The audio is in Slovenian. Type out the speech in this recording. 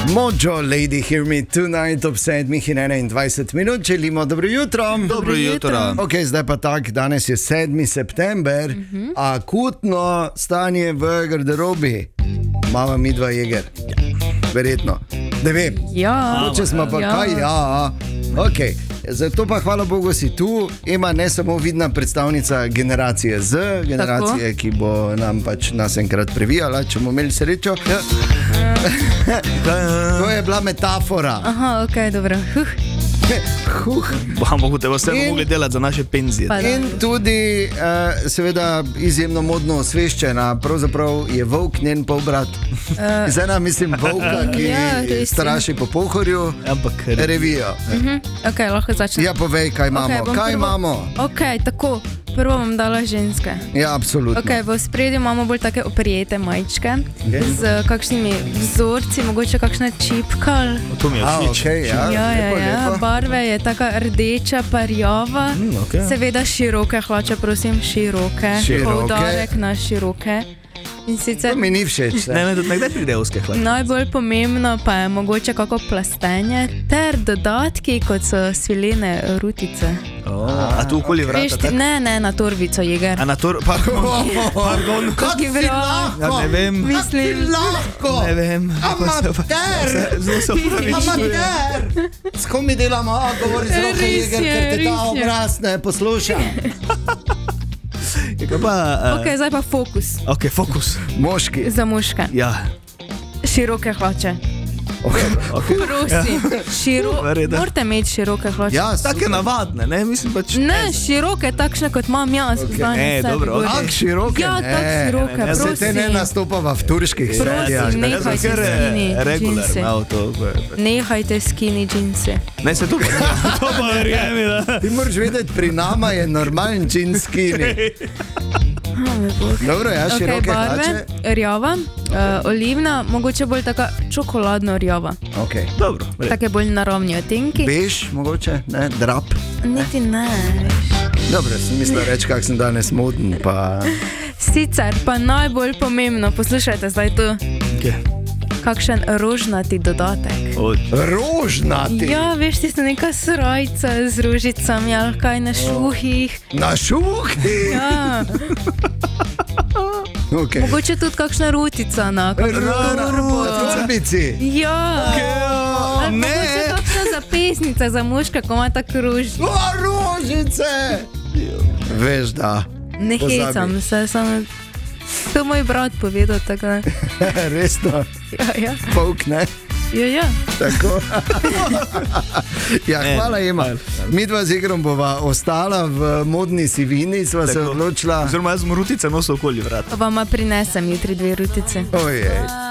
Mojo, Lady, Hear Me Tonight ob 7:21 minut. Želimo dobro jutro. Dobro jutro. Ok, zdaj pa tak, danes je 7. september, akutno stanje v garderobi. Mama midva Jeger. Verjetno. Ne vem. Ja. Če smo pa kaj, ja. Ok, zato pa hvala Bogu si tu. Ema ne samo vidna predstavnica generacije Z, generacije, ki bo nam pač nas enkrat previjala, če bomo imeli srečo. Ja. To je bila metafora. Aha, ok, dobro. Bomo te vse mogli delati za naše penzije. In tudi, seveda, izjemno modno osveščena, pravzaprav je Volk njen polbrat. Zdaj nam mislim Volka, ki straši po Pohorju, revijo. Ok, lahko začnemo. Ja, povej, kaj imamo. Okay, kaj imamo? Ok, tako. Prvo bom dala ženske. Ja, absolutno. Okay, v spredju imamo bolj take oprijete majčke, z kakšnimi vzorci, mogoče kakšna čipka. To mi je všeč. Okay, Ja. Barve je taka rdeča, parjava. Okay. Seveda široke hlače, prosim, široke. Poudarek na široke. In sicer To mi ni všeč. Ne, tudi nekdaj pride uske hlače. najbolj pomembno pa je mogoče kako plastenje ter dodatki, kot so svilene rutice. A tu okoli Veš, vrata? ne, na torbico, Jeger. A na to... Pardon. Kak je bilo? Ja, ne vem. Mislim, Lahko! Ne vem. Amater! Zelo se upravičujem. Amater! S kom mi delamo? Govori z roke Res Jeger, je, ker te res ta je. obraz ne posluša. Ok, zdaj pa fokus Ok, fokus. Moški. za moške. Ja. Široke hlače. Prosim, Verjetno. morate imeti široke hlače. Ja, Take navadne, ne? Mislim pač... Ne, široke, takšne kot imam jaz. zdaj na Ne, sebi dobro, gori. ok. Tak široke, Ja, ne. tak široke, ne, Se te ne prosim. nastopava v turških serijah. Prosim, ne? nehajte Ker skinny regular džinse. imel to. Nehajte skinny džinse. Ne, se to pa verjemi, da. Ti moraš vedeti, pri nama je normalen džins skinny. Dobro, ja, široke barve, hlače. rjava, olivna, mogoče bolj taka čokoladno rjava. Okay. Dobro. Take bolj naravni odtenki. Bež, mogoče, ne, drap. Niti ne, veš. Dobro, sem mislil reči, kak sem danes moden, pa... Sicer pa najbolj pomembno, poslušajte zdaj tu, kakšen rožnati dodatek. Rožnati. Ja, veš, ti so neka srajca z rožicami ali kaj na šuhih. Na šuhi. Ja, Okay. mogoče tudi kakšna rutica na Na torbici. Ja, ali ne. mogoče kakšna zapesnica za moška, ko ima tako rož. O, rožice. Veš, da. Ne Pozabi. hecam se, samo to moj brat povedal, tako da. Resno. Ja. Folk, ne? Ja. Tako. Ja, Ne, hvala Ema. Midva z Igrom bova ostala v modni sivini, sva se Tako. odločila. Oziroma jaz sem rutice nosil okoli vrata. Pa vama prinesem jutri 2 rutice. Ojej.